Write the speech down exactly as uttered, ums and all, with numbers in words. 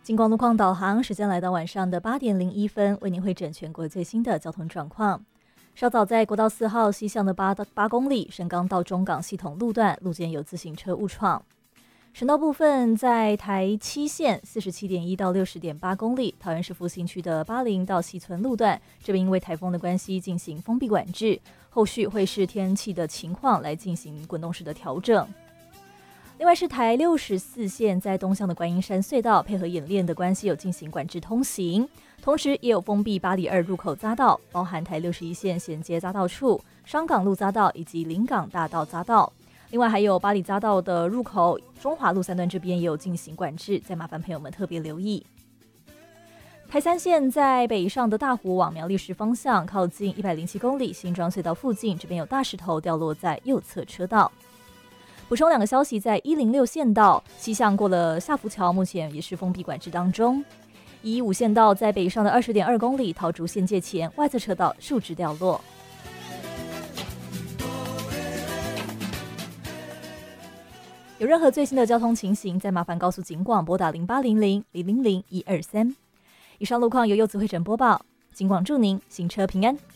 金光路况导航时间来到晚上的八点零一分，为您汇整全国最新的交通状况。稍早在国道四号西向的八八公里神冈到中港系统路段，路肩有自行车误闯。省道部分在台七线四十七点一到六十点八公里，桃园市复兴区的八零到西村路段，这边因为台风的关系进行封闭管制，后续会视天气的情况来进行滚动式的调整。另外是台六十四线在东向的观音山隧道，配合演练的关系有进行管制通行，同时也有封闭八里二入口匝道，包含台六十一线衔接匝道处、双港路匝道以及临港大道匝道。另外还有八里匝道的入口中华路三段这边也有进行管制，再麻烦朋友们特别留意。台三线在北上的大湖往苗栗市方向，靠近一百零七公里新庄隧道附近，这边有大石头掉落在右侧车道。补充两个消息，在一零六线道西向过了下福桥，目前也是封闭管制当中。一一五线道在北上的二十点二公里桃竹县界前外侧车道树枝掉落。有任何最新的交通情形，再麻烦告诉警广拨打零八零零零零零一二三。以上路况由柚子汇整播报，警广祝您行车平安。